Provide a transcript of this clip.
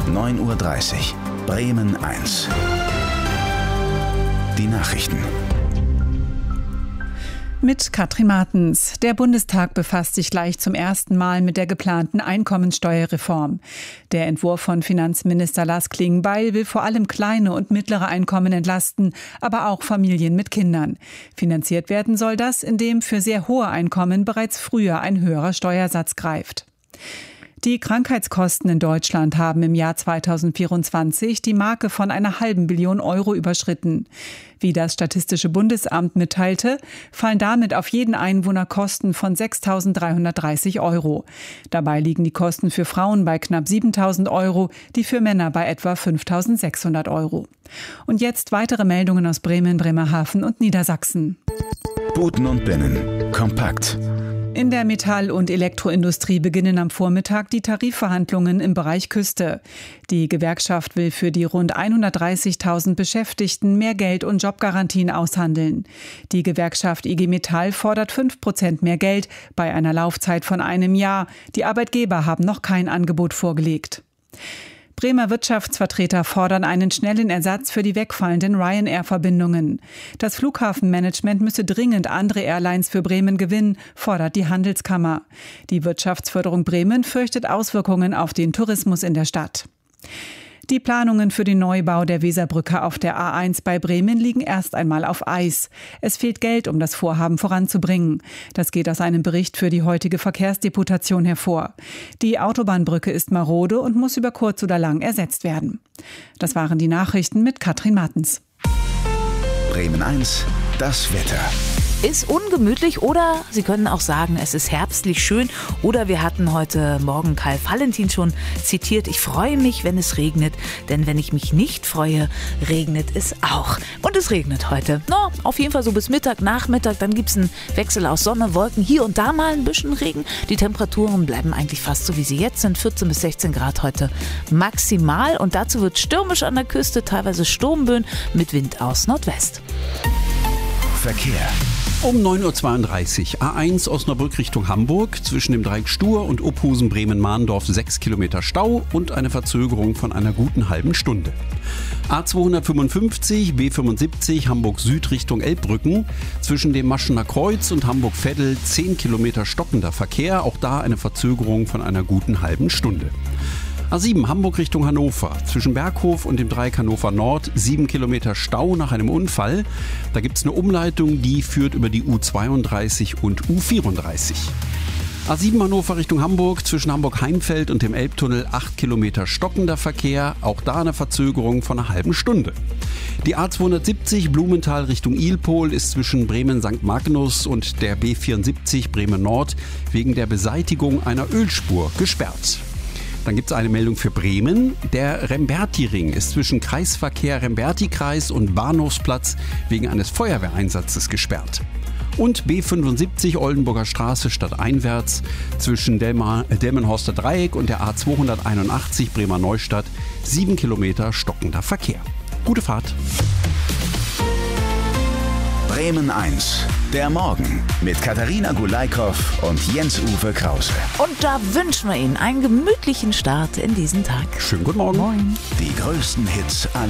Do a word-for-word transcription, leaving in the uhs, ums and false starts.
neun Uhr dreißig. Bremen eins. Die Nachrichten. Mit Katrin Martens. Der Bundestag befasst sich gleich zum ersten Mal mit der geplanten Einkommensteuerreform. Der Entwurf von Finanzminister Lars Klingbeil will vor allem kleine und mittlere Einkommen entlasten, aber auch Familien mit Kindern. Finanziert werden soll das, indem für sehr hohe Einkommen bereits früher ein höherer Steuersatz greift. Die Krankheitskosten in Deutschland haben im Jahr zweitausendvierundzwanzig die Marke von einer halben Billion Euro überschritten. Wie das Statistische Bundesamt mitteilte, fallen damit auf jeden Einwohner Kosten von sechstausenddreihundertdreißig Euro. Dabei liegen die Kosten für Frauen bei knapp siebentausend Euro, die für Männer bei etwa fünftausendsechshundert Euro. Und jetzt weitere Meldungen aus Bremen, Bremerhaven und Niedersachsen. Buten und Binnen. Kompakt. In der Metall- und Elektroindustrie beginnen am Vormittag die Tarifverhandlungen im Bereich Küste. Die Gewerkschaft will für die rund hundertdreißigtausend Beschäftigten mehr Geld und Jobgarantien aushandeln. Die Gewerkschaft I G Metall fordert fünf Prozent mehr Geld bei einer Laufzeit von einem Jahr. Die Arbeitgeber haben noch kein Angebot vorgelegt. Bremer Wirtschaftsvertreter fordern einen schnellen Ersatz für die wegfallenden Ryanair-Verbindungen. Das Flughafenmanagement müsse dringend andere Airlines für Bremen gewinnen, fordert die Handelskammer. Die Wirtschaftsförderung Bremen fürchtet Auswirkungen auf den Tourismus in der Stadt. Die Planungen für den Neubau der Weserbrücke auf der A eins bei Bremen liegen erst einmal auf Eis. Es fehlt Geld, um das Vorhaben voranzubringen. Das geht aus einem Bericht für die heutige Verkehrsdeputation hervor. Die Autobahnbrücke ist marode und muss über kurz oder lang ersetzt werden. Das waren die Nachrichten mit Katrin Martens. Bremen eins, das Wetter. Ist ungemütlich oder Sie können auch sagen, es ist herbstlich schön. Oder wir hatten heute Morgen Karl Valentin schon zitiert. Ich freue mich, wenn es regnet, denn wenn ich mich nicht freue, regnet es auch. Und es regnet heute. No, auf jeden Fall so bis Mittag, Nachmittag. Dann gibt es einen Wechsel aus Sonne, Wolken, hier und da mal ein bisschen Regen. Die Temperaturen bleiben eigentlich fast so, wie sie jetzt sind. vierzehn bis sechzehn Grad heute maximal. Und dazu wird stürmisch an der Küste, teilweise Sturmböen mit Wind aus Nordwest. Verkehr. Um neun Uhr zweiunddreißig, A eins Osnabrück Richtung Hamburg, zwischen dem Dreieck Stur und Uphusen Bremen-Mahndorf sechs Kilometer Stau und eine Verzögerung von einer guten halben Stunde. A zweihundertfünfundfünfzig, B fünfundsiebzig Hamburg Süd Richtung Elbbrücken, zwischen dem Maschener Kreuz und Hamburg-Veddel zehn Kilometer stockender Verkehr, auch da eine Verzögerung von einer guten halben Stunde. A sieben Hamburg Richtung Hannover, zwischen Berghof und dem Dreieck Hannover Nord, sieben Kilometer Stau nach einem Unfall. Da gibt es eine Umleitung, die führt über die U zweiunddreißig und U vierunddreißig. A sieben Hannover Richtung Hamburg, zwischen Hamburg-Heinfeld und dem Elbtunnel acht Kilometer stockender Verkehr, auch da eine Verzögerung von einer halben Stunde. Die A zweihundertsiebzig Blumenthal Richtung Ilpol ist zwischen Bremen-Sankt Magnus und der B vierundsiebzig Bremen Nord wegen der Beseitigung einer Ölspur gesperrt. Dann gibt es eine Meldung für Bremen. Der Remberti-Ring ist zwischen Kreisverkehr Remberti-Kreis und Bahnhofsplatz wegen eines Feuerwehreinsatzes gesperrt. Und B fünfundsiebzig Oldenburger Straße stadteinwärts zwischen Delma, Delmenhorster Dreieck und der A zweihunderteinundachtzig Bremer Neustadt sieben Kilometer stockender Verkehr. Gute Fahrt! Bremen eins, der Morgen mit Katharina Gulaikow und Jens-Uwe Krause. Und da wünschen wir Ihnen einen gemütlichen Start in diesen Tag. Schönen guten Morgen. Moin. Die größten Hits aller